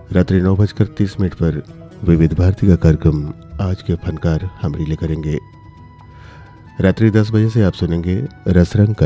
रात्रि 9:30 पर विविध भारती का कार्यक्रम आज के फनकार हम रिले करेंगे। रात्रि 10 बजे से आप सुनेंगे रसरंग